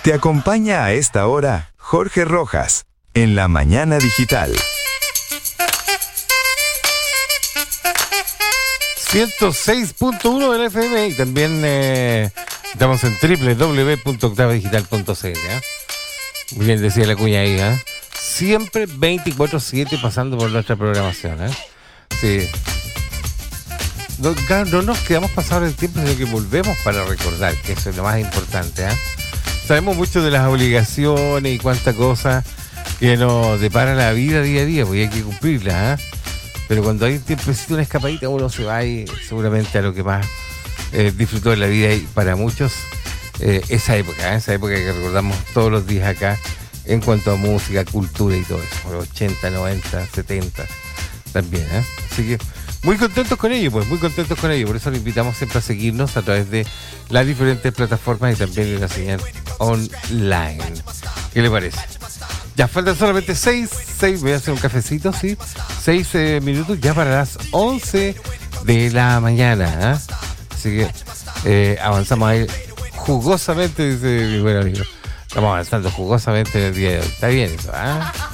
Te acompaña a esta hora Jorge Rojas, en La Mañana Digital. 106.1 del FM y también estamos en www.octavadigital.cl. Muy bien decía la cuña ahí, siempre 24/7 pasando por nuestra programación. Sí. No nos quedamos pasados el tiempo, sino que volvemos para recordar, que eso es lo más importante. Sabemos mucho de las obligaciones y cuánta cosa que nos depara la vida día a día, porque hay que cumplirlas. Pero cuando hay un tiempecito, una escapadita, uno se va y seguramente a lo que más disfrutó de la vida, y para muchos esa época que recordamos todos los días acá en cuanto a música, cultura y todo eso, los 80, 90, 70 también. Así que muy contentos con ello, por eso le invitamos siempre a seguirnos a través de las diferentes plataformas y también en la señal online. ¿Qué le parece? Ya faltan solamente 6, voy a hacer un cafecito, ¿sí? 6 minutos ya para las 11 de la mañana. Así que avanzamos ahí jugosamente, dice mi buen amigo. Estamos avanzando jugosamente en el día de hoy. Está bien eso,